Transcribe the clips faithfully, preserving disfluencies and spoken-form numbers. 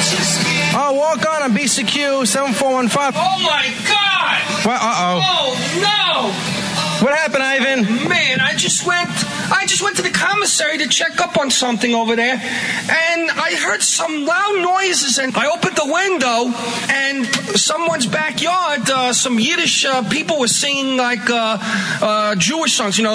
Oh, walk on on B C Q seven four one five. Oh, my God! What? Uh-oh. Oh, no! What happened, Ivan? Man, I just went I just went to the commissary to check up on something over there, and I heard some loud noises, and I opened the window, and someone's backyard, uh, some Yiddish uh, people were singing, like, uh, uh, Jewish songs, you know.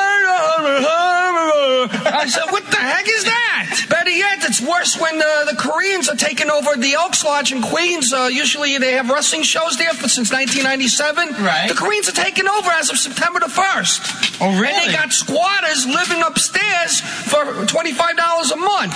I said, what the heck is that? Better yet, it's worse when uh, the Koreans are taking over the Elks Lodge in Queens. Uh, usually they have wrestling shows there for, since nineteen ninety-seven. Right. The Koreans are taking over as of September the first. Oh, really? And they got squatters living upstairs for twenty-five dollars a month.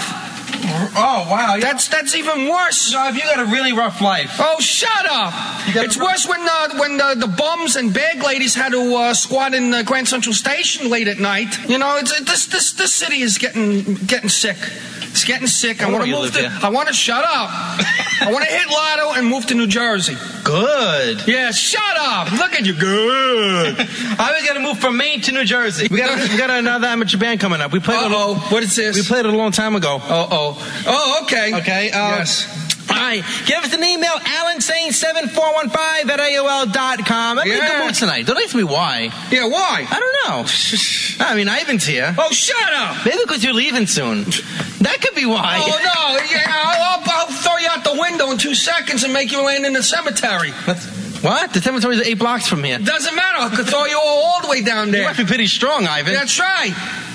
Oh, wow. That's that's even worse. No, if you got a really rough life. Oh, shut up. It's worse when uh, when uh, the bums and bag ladies had to uh, squat in uh, Grand Central Station late at night. You know, it's, this this this city is getting getting sick. It's getting sick. I want to move to. I want to shut up. I want to hit Lotto and move to New Jersey. Good. Yeah, shut up. Look at you. Good. I was gonna move from Maine to New Jersey. We got we got another amateur band coming up. We played. Uh-oh. It a, What is this? We played it a long time ago. Uh oh. Oh, okay. Okay. Uh, yes. All right. Give us an email, Alan Sane seven four one five at A O L dot com. I'm in Yeah. the mood tonight. Don't ask me why. Yeah, why? I don't know. I mean, Ivan's here. Oh, shut up. Maybe because you're leaving soon. That could be why. Oh, no. Yeah, I'll, I'll throw you out the window in two seconds and make you land in the cemetery. What? The cemetery is eight blocks from here. Doesn't matter. I could throw you all, all the way down You there. must be pretty strong, Ivan. That's right.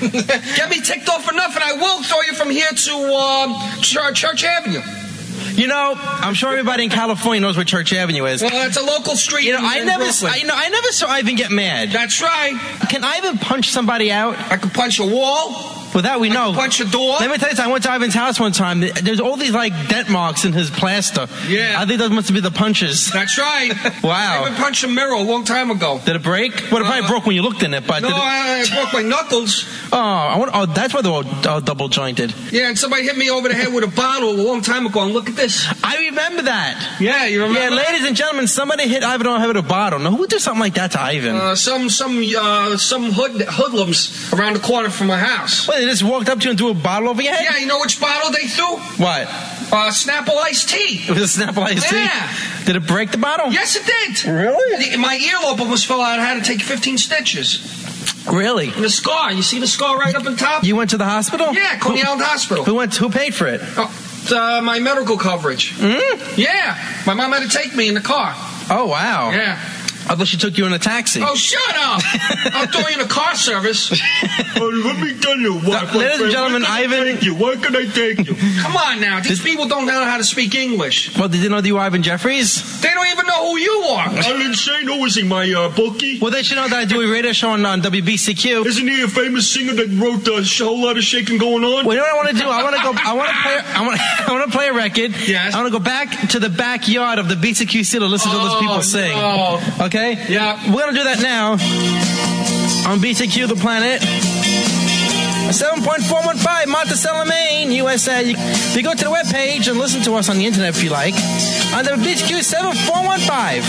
Get me ticked off enough, and I will throw you from here to uh, Church, Church Avenue. You know, I'm sure everybody in California knows where Church Avenue is. Well, that's a local street. You know, in, I in never, Brooklyn. I, you know, I never saw Ivan get mad. That's right. Can Ivan punch somebody out? I could punch a wall. Well, that we I know. could punch a door. Let me tell you something. I went to Ivan's house one time. There's all these, like, dent marks in his plaster. Yeah. I think those must be the punches. That's right. Wow. I even punched a mirror a long time ago. Did it break? Well, it probably Uh, broke when you looked in it, but... No, did it... I, I broke my knuckles. Oh, I want, oh, that's why they're all uh, double jointed. Yeah, and somebody hit me over the head with a bottle a long time ago, and look at this. I remember that. Yeah, you remember? Yeah, ladies and gentlemen, somebody hit Ivan on the head with a bottle. Now, who would do something like that to Ivan? Uh, some some uh, some hood, hoodlums around the corner from my house. Well, they just walked up to you and threw a bottle over your head? Yeah, you know which bottle they threw? What? Uh, Snapple iced tea. It was a Snapple iced tea? Yeah. Did it break the bottle? Yes, it did. Really? The, my earlobe almost fell out. I had to take fifteen stitches. Really? And the scar. You see the scar right up on top? You went to the hospital? Yeah, Coney Who- Island Hospital. Who went? Who paid for it? Oh, uh, my medical coverage. Mm? Yeah. My mom had to take me in the car. Oh, wow. Yeah. I thought she took you in a taxi. Oh, shut up! I'll throw you in a car service. Oh, let me tell you what. Uh, ladies and gentlemen, Where can I Ivan- take you? Where can I take you? Come on now. These people don't know how to speak English. Well, did you know that you were Ivan Jeffries? They don't even know who you are. Alan Shane, who is he, my uh, bookie? Well, they should know that I do a radio show on, on W B C Q. Isn't he a famous singer that wrote a whole lot of shaking going on? Well, you know what I want to do? I want to go. I want to play. I want. I want to play a record. Yes. I want to go back to the backyard of the B C Q C to listen to those people Oh, sing. no. Okay. Yeah. We're gonna do that now on B C Q The Planet. seven point four one five, Monticello, Maine, U S A. You, you go to the webpage and listen to us on the internet if you like. On the B C Q seven four one five.